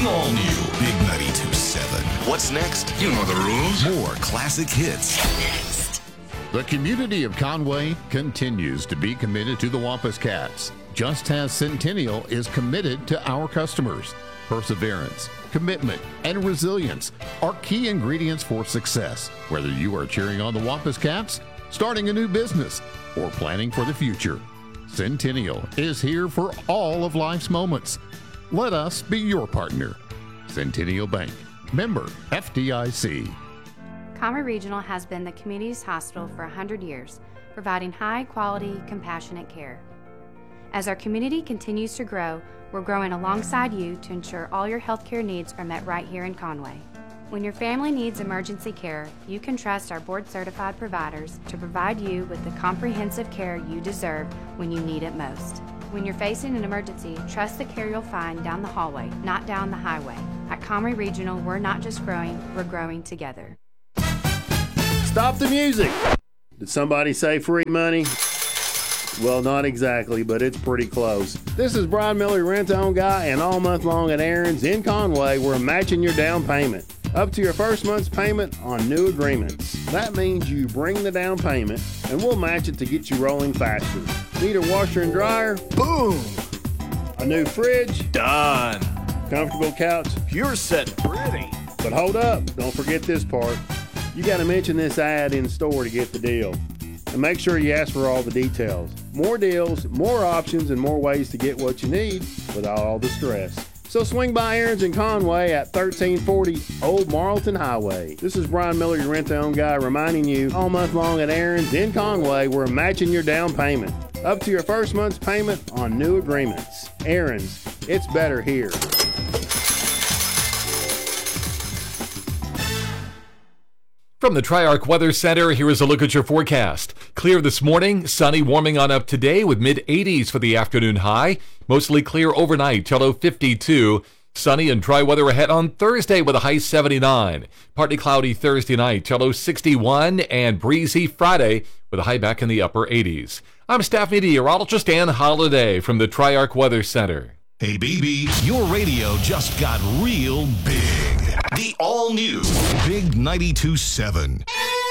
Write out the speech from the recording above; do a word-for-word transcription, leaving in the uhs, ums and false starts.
The all-new Big ninety-two point seven. What's next? You know the rules. More classic hits. Next. The community of Conway continues to be committed to the Wampus Cats, just as Centennial is committed to our customers. Perseverance, commitment, and resilience are key ingredients for success. Whether you are cheering on the Wampus Cats, starting a new business, or planning for the future, Centennial is here for all of life's moments. Let us be your partner. Centennial Bank, member F D I C. Conway Regional has been the community's hospital for one hundred years, providing high-quality, compassionate care. As our community continues to grow, we're growing alongside you to ensure all your healthcare needs are met right here in Conway. When your family needs emergency care, you can trust our board-certified providers to provide you with the comprehensive care you deserve when you need it most. When you're facing an emergency, trust the care you'll find down the hallway, not down the highway. At Conway Regional, we're not just growing, we're growing together. Stop the music! Did somebody say free money? Well, not exactly, but it's pretty close. This is Brian Miller, rent-to-own guy, and all month long at Aaron's in Conway, we're matching your down payment up to your first month's payment on new agreements. That means you bring the down payment, and we'll match it to get you rolling faster. Need a washer and dryer? Boom! A new fridge? Done. Comfortable couch? You're set pretty. But hold up, don't forget this part. You got to mention this ad in store to get the deal. And make sure you ask for all the details. More deals, more options, and more ways to get what you need without all the stress. So swing by Aaron's in Conway at thirteen forty Old Marlton Highway. This is Brian Miller, your rent-to-own guy, reminding you all month long at Aaron's in Conway, we're matching your down payment up to your first month's payment on new agreements. Aaron's, it's better here. From the Triarch Weather Center, here is a look at your forecast. Clear this morning, sunny, warming on up today with mid eighties for the afternoon high. Mostly clear overnight, till fifty-two. Sunny and dry weather ahead on Thursday with a high seventy-nine. Partly cloudy Thursday night, till sixty-one. And breezy Friday with a high back in the upper eighties. I'm staff meteorologist Ann Holiday from the Triarch Weather Center. Hey, baby, your radio just got real big. The all-new Big ninety-two point seven.